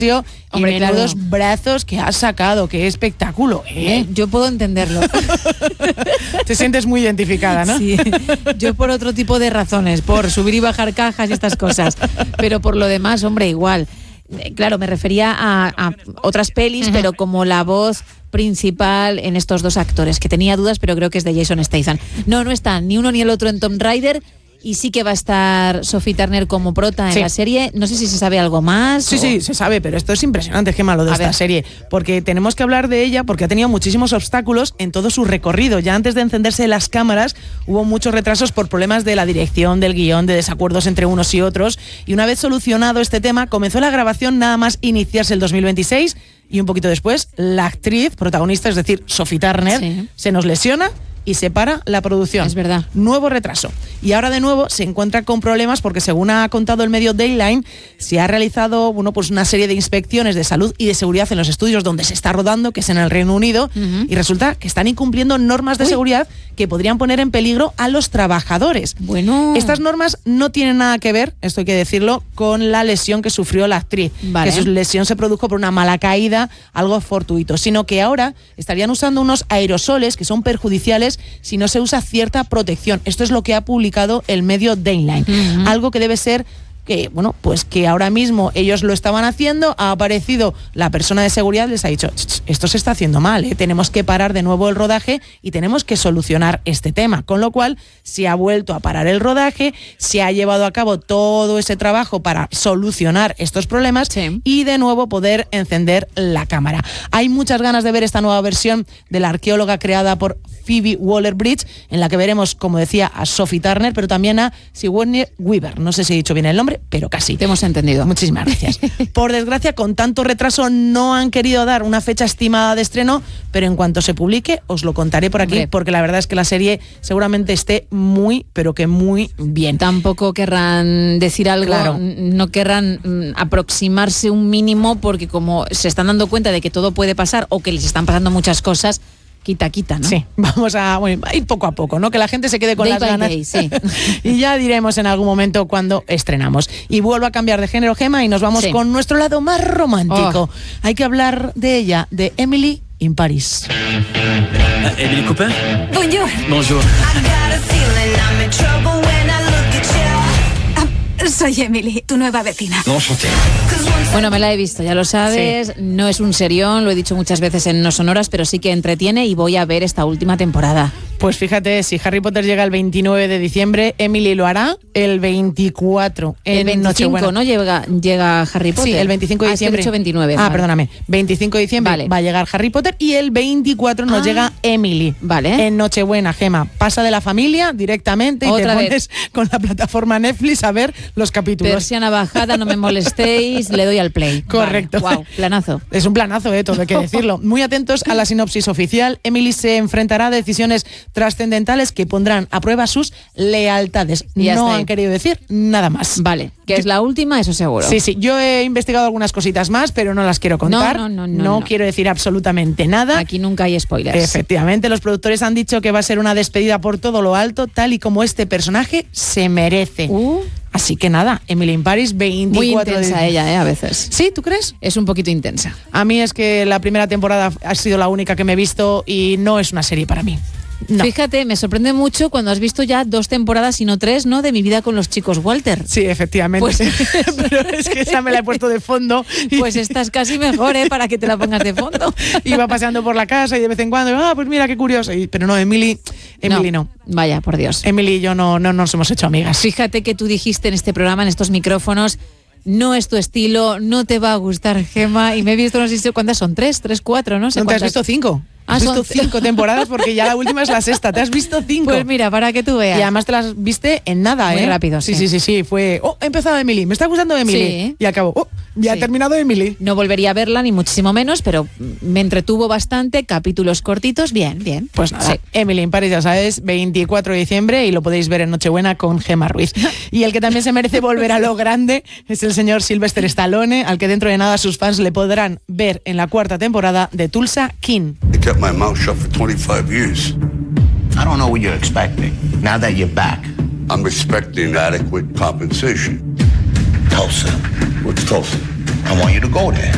Hombre, y menudos brazos que has sacado, qué espectáculo, ¿eh? Yo puedo entenderlo. Te sientes muy identificada, ¿no? Sí, yo por otro tipo de razones, por subir y bajar cajas y estas cosas, pero por lo demás, hombre, igual. Claro, me refería a otras pelis, pero como la voz principal en estos dos actores, que tenía dudas, pero creo que es de Jason Statham. No están ni uno ni el otro en Tomb Raider. Y sí que va a estar Sophie Turner como prota en la serie. No sé si se sabe algo más. Sí, se sabe, pero esto es impresionante, Gemma, lo de esta serie. Porque tenemos que hablar de ella porque ha tenido muchísimos obstáculos en todo su recorrido. Ya antes de encenderse las cámaras hubo muchos retrasos por problemas de la dirección, del guión, de desacuerdos entre unos y otros. Y una vez solucionado este tema, comenzó la grabación nada más iniciarse el 2026 y un poquito después la actriz protagonista, es decir, Sophie Turner, se nos lesiona y se para la producción. Es verdad. Nuevo retraso. Y ahora de nuevo se encuentra con problemas porque, según ha contado el medio Dayline, se ha realizado pues una serie de inspecciones de salud y de seguridad en los estudios donde se está rodando, que es en el Reino Unido, y resulta que están incumpliendo normas de seguridad que podrían poner en peligro a los trabajadores. Bueno. Estas normas no tienen nada que ver, esto hay que decirlo, con la lesión que sufrió la actriz. Vale. Que su lesión se produjo por una mala caída, algo fortuito, sino que ahora estarían usando unos aerosoles que son perjudiciales si no se usa cierta protección. Esto es lo que ha publicado el medio Dayline. Algo que debe ser que, pues que ahora mismo ellos lo estaban haciendo, ha aparecido la persona de seguridad, les ha dicho, esto se está haciendo mal, tenemos que parar de nuevo el rodaje y tenemos que solucionar este tema. Con lo cual, se ha vuelto a parar el rodaje, se ha llevado a cabo todo ese trabajo para solucionar estos problemas y de nuevo poder encender la cámara. Hay muchas ganas de ver esta nueva versión de la arqueóloga creada por Phoebe Waller-Bridge, en la que veremos, como decía, a Sophie Turner, pero también a Sigourney Weaver. No sé si he dicho bien el nombre, pero casi. Te hemos entendido. Muchísimas gracias. Por desgracia, con tanto retraso no han querido dar una fecha estimada de estreno, pero en cuanto se publique os lo contaré por aquí, porque la verdad es que la serie seguramente esté muy, pero que muy bien. Tampoco querrán decir algo, no querrán aproximarse un mínimo, porque como se están dando cuenta de que todo puede pasar o que les están pasando muchas cosas, quita, ¿no? Sí, vamos a ir poco a poco, ¿no? Que la gente se quede con las ganas. Day, sí. Y ya diremos en algún momento cuando estrenamos. Y vuelvo a cambiar de género, Gemma, y nos vamos con nuestro lado más romántico. Hay que hablar de ella, de Emily in Paris. Emily Cooper? Bonjour. Bonjour. Soy Emily, tu nueva vecina. Enchanté. Bueno, me la he visto, ya lo sabes, no es un serión, lo he dicho muchas veces en No Sonoras, pero sí que entretiene y voy a ver esta última temporada. Pues fíjate, si Harry Potter llega el 29 de diciembre, Emily lo hará el 24 en el 25, Nochebuena. ¿no? Llega Harry Potter. Sí, el 25 de diciembre. Es que he dicho 29. Perdóname. 25 de diciembre va a llegar Harry Potter y el 24 nos llega Emily. Vale. En Nochebuena, Gema. Pasa de la familia directamente y te pones con la plataforma Netflix a ver los capítulos. Persiana bajada, no me molestéis, le doy al play. Correcto. Vale. Wow, planazo. Es un planazo, todo hay que decirlo. Muy atentos a la sinopsis oficial. Emily se enfrentará a decisiones trascendentales que pondrán a prueba sus lealtades. No han querido decir nada más. Vale, que es la última, eso seguro. Sí, yo he investigado algunas cositas más, pero no las quiero contar. No quiero decir absolutamente nada. Aquí nunca hay spoilers. Efectivamente, los productores han dicho que va a ser una despedida por todo lo alto, tal y como este personaje se merece. Así que nada, Emily in Paris, 24 Muy intensa ella, a veces. ¿Sí? ¿Tú crees? Es un poquito intensa. A mí es que la primera temporada ha sido la única que me he visto y no es una serie para mí. No. Fíjate, me sorprende mucho cuando has visto ya 2 temporadas y no 3, ¿no? De Mi vida con los chicos Walter. Sí, efectivamente. Pues, pero es que esa me la he puesto de fondo. Pues estás casi mejor, para que te la pongas de fondo. Iba paseando por la casa y de vez en cuando, pues mira qué curioso. Pero no, Emily no. Vaya, por Dios. Emily y yo no nos hemos hecho amigas. Fíjate que tú dijiste en este programa, en estos micrófonos, no es tu estilo, no te va a gustar, Gemma, y me he visto, no sé cuántas son, 3, 4, no sé cuántas. ¿Te has visto 5? Has visto 5 temporadas porque ya la última es la sexta. ¿Te has visto 5? Pues mira, para que tú veas. Y además te las viste en nada, Muy rápido, sí. Fue, he empezado Emily, me está gustando Emily. Sí. Y acabo, ya he terminado Emily. No volvería a verla, ni muchísimo menos, pero me entretuvo bastante, capítulos cortitos, bien. Pues nada, Emily in Paris, ya sabes, 24 de diciembre y lo podéis ver en Nochebuena con Gemma Ruiz. Y el que también se merece volver a lo grande es el señor Sylvester Stallone, al que dentro de nada sus fans le podrán ver en la 4ª temporada de Tulsa King. I kept my mouth shut for 25 years. I don't know what you're expecting, now that you're back. I'm expecting adequate compensation. Tulsa. What's Tulsa? I want you to go there.